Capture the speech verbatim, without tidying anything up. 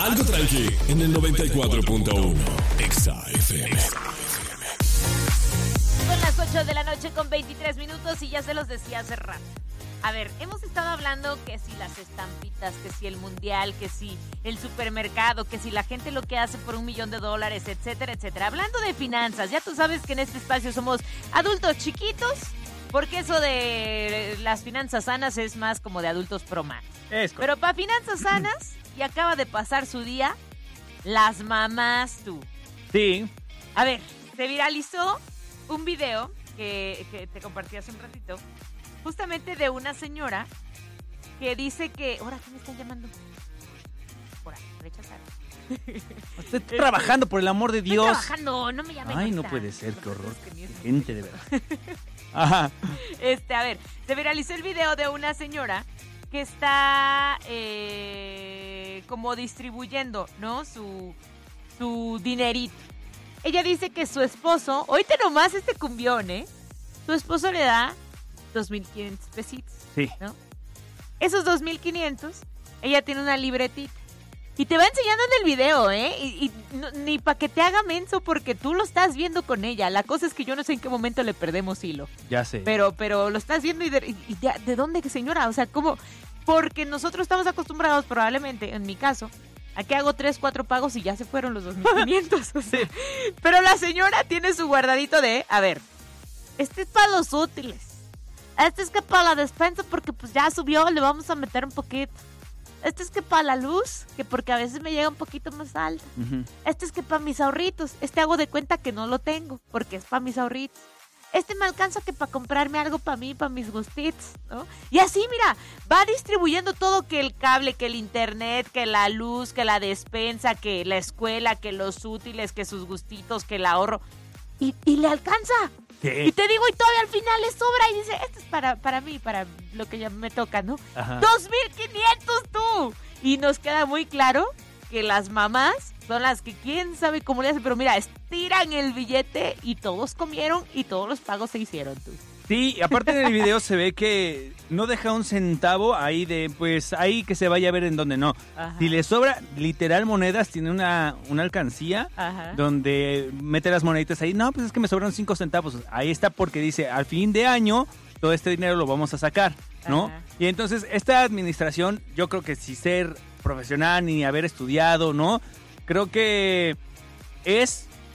Algo tranqui en el noventa y cuatro punto uno. Exa F M. Son las ocho de la noche con veintitrés minutos y ya se los decía hace rato. A ver, hemos estado hablando que si las estampitas, que si el mundial, que si el supermercado, que si la gente lo que hace por un millón de dólares, etcétera, etcétera. Hablando de finanzas, ya tú sabes que en este espacio somos adultos chiquitos, porque eso de las finanzas sanas es más como de adultos promanos. Pero para finanzas sanas, y acaba de pasar su día, las mamás tú. Sí. A ver, se viralizó un video que, que te compartí hace un ratito, justamente de una señora que dice que... ¿Ahora qué me están llamando? Por ahí, rechazar. Estoy trabajando, por el amor de Dios. Estoy trabajando, no me llamen. Ay, no puede ser, qué horror. Qué gente, de verdad. Ajá. Este, a ver, se viralizó el video de una señora que está eh, como distribuyendo, ¿no? Su, su dinerito. Ella dice que su esposo, oíte nomás este cumbión, ¿eh? Su esposo le da dos mil quinientos pesitos, sí, ¿no? Esos dos mil quinientos, ella tiene una libretita. Y te va enseñando en el video, ¿eh? Y, y no, ni para que te haga menso, porque tú lo estás viendo con ella. La cosa es que yo no sé en qué momento le perdemos hilo. Ya sé. Pero, pero lo estás viendo y de, y de, ¿de dónde, señora? O sea, ¿cómo? Porque nosotros estamos acostumbrados, probablemente, en mi caso, a que hago tres, cuatro pagos y ya se fueron los dos mil quinientos. O sea, pero la señora tiene su guardadito de, a ver, este es para los útiles. Este es que para la despensa, porque pues ya subió, le vamos a meter un poquito. Este es que para la luz, que porque a veces me llega un poquito más alta. Uh-huh. Este es que para mis ahorritos. Este hago de cuenta que no lo tengo, porque es para mis ahorritos. Este me alcanza que para comprarme algo para mí, para mis gustitos, ¿no? Y así, mira, va distribuyendo todo, que el cable, que el internet, que la luz, que la despensa, que la escuela, que los útiles, que sus gustitos, que el ahorro. Y, y le alcanza. ¿Qué? Y te digo, y todavía al final le sobra y dice, esto es para, para mí, para lo que ya me toca, ¿no? ¡dos mil quinientos tú! Y nos queda muy claro que las mamás son las que quién sabe cómo le hacen, pero mira, estiran el billete y todos comieron y todos los pagos se hicieron tú. Sí, aparte en el video se ve que no deja un centavo ahí de, pues, ahí que se vaya a ver en dónde no. Ajá. Si le sobra literal monedas, tiene una, una alcancía. Ajá. Donde mete las moneditas ahí. No, pues es que me sobran cinco centavos. Ahí está porque dice, al fin de año, todo este dinero lo vamos a sacar, ¿no? Ajá. Y entonces, esta administración, yo creo que sin ser profesional ni haber estudiado, ¿no? Creo que es